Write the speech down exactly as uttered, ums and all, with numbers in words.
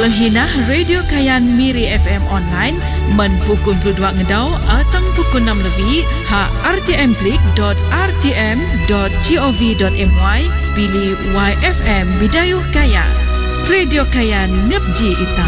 Mehinah Radio Kayan Miri F M online men pukul dua ngedau atau pukul enam lebih ha r t m klik dot r t m dot gov dot my pilih Y F M Bidayuh Kayan. Radio Kayan Nepji Ita.